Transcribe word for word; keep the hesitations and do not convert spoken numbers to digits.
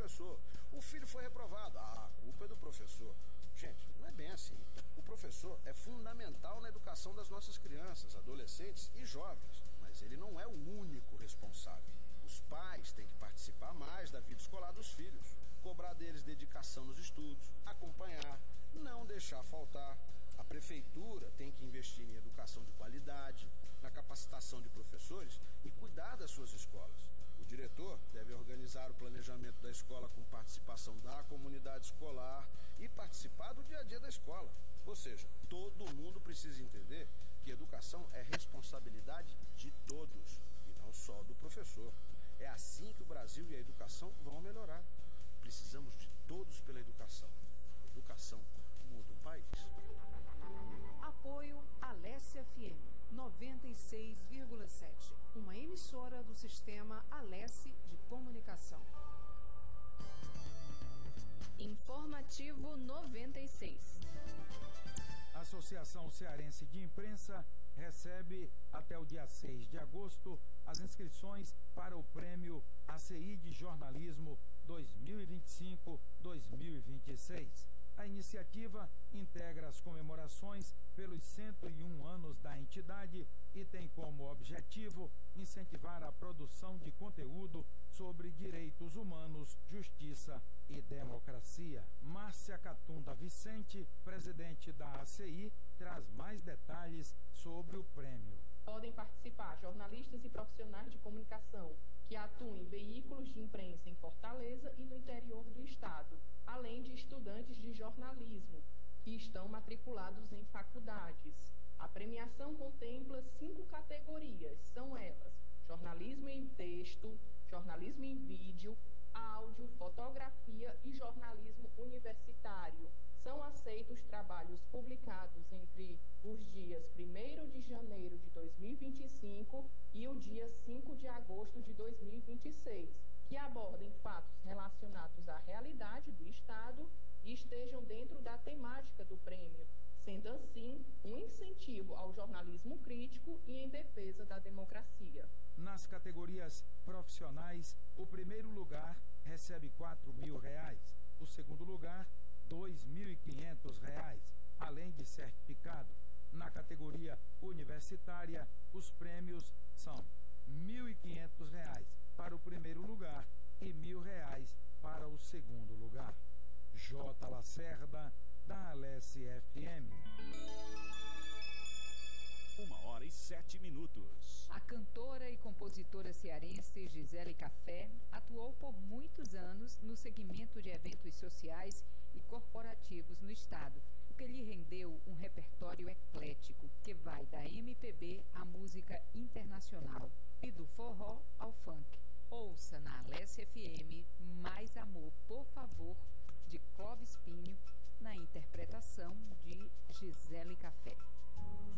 professor. O filho foi reprovado. Ah, a culpa é do professor. Gente, não é bem assim. O professor é fundamental na educação das nossas crianças, adolescentes e jovens, mas ele não é o único responsável. Os pais têm que participar mais da vida escolar dos filhos, cobrar deles dedicação nos estudos, acompanhar, não deixar faltar. A prefeitura tem que investir em educação de qualidade, na capacitação de professores e cuidar das suas escolas. O diretor deve organizar o planejamento da escola com participação da comunidade escolar e participar do dia a dia da escola. Ou seja, todo mundo precisa entender que educação é responsabilidade de todos e não só do professor. É assim que o Brasil e a educação vão melhorar. Precisamos de todos pela educação. Educação muda um país. Apoio Alesse F M noventa e seis vírgula sete, uma emissora do sistema Alesse de Comunicação. Informativo noventa e seis. A Associação Cearense de Imprensa recebe até o dia seis de agosto as inscrições para o Prêmio A C I de Jornalismo dois mil e vinte e cinco a dois mil e vinte e seis. A iniciativa integra as comemorações pelos cento e um anos da entidade e tem como objetivo incentivar a produção de conteúdo sobre direitos humanos, justiça e democracia. Márcia Catunda Vicente, presidente da A C I, traz mais detalhes sobre o prêmio. Podem participar jornalistas e profissionais de comunicação que atuam em veículos de imprensa em Fortaleza e no interior do estado, além de estudantes de jornalismo que estão matriculados em faculdades. A premiação contempla cinco categorias, são elas: jornalismo em texto, jornalismo em vídeo, áudio, fotografia e jornalismo universitário. São aceitos trabalhos publicados entre os dias primeiro de janeiro de dois mil e vinte e cinco e o dia cinco de agosto de dois mil e vinte e seis, que abordem fatos relacionados à realidade do Estado e estejam dentro da temática do prêmio, sendo assim um incentivo ao jornalismo crítico e em defesa da democracia. Nas categorias profissionais, o primeiro lugar recebe quatro mil reais, o segundo lugar dois mil e quinhentos reais, além de certificado. Na categoria universitária, os prêmios são mil e quinhentos reais para o primeiro lugar e mil reais para o segundo lugar. J. Lacerda, da Alesse F M. Uma hora e sete minutos. A cantora e compositora cearense Gisele Café atuou por muitos anos no segmento de eventos sociais e corporativos no estado, o que lhe rendeu um repertório eclético que vai da M P B à música internacional e do forró ao funk. Ouça na Alesse F M Mais Amor, por favor, de Clóvis Pinho, na interpretação de Gisele Café.